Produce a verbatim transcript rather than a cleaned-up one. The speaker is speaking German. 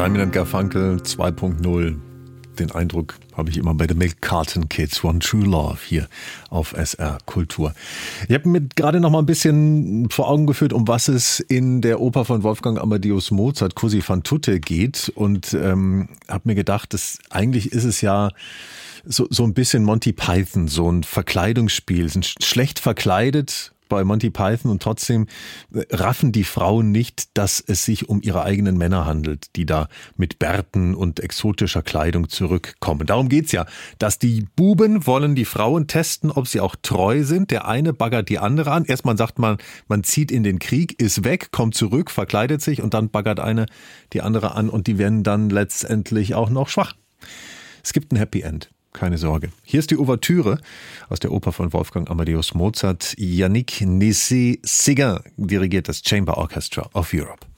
Simon and Garfunkel zwei Punkt null. Den Eindruck habe ich immer bei den Milk Carton Kids, One True Love hier auf S R Kultur. Ich habe mir gerade noch mal ein bisschen vor Augen geführt, um was es in der Oper von Wolfgang Amadeus Mozart, Così fan tutte, geht und ähm, habe mir gedacht, dass eigentlich ist es ja so, so ein bisschen Monty Python, so ein Verkleidungsspiel, sind schlecht verkleidet bei Monty Python und trotzdem raffen die Frauen nicht, dass es sich um ihre eigenen Männer handelt, die da mit Bärten und exotischer Kleidung zurückkommen. Darum geht's ja, dass die Buben wollen die Frauen testen, ob sie auch treu sind. Der eine baggert die andere an. Erstmal sagt man, man zieht in den Krieg, ist weg, kommt zurück, verkleidet sich und dann baggert eine die andere an und die werden dann letztendlich auch noch schwach. Es gibt ein Happy End. Keine Sorge. Hier ist die Ouvertüre aus der Oper von Wolfgang Amadeus Mozart. Yannick Nézet-Séguin dirigiert das Chamber Orchestra of Europe.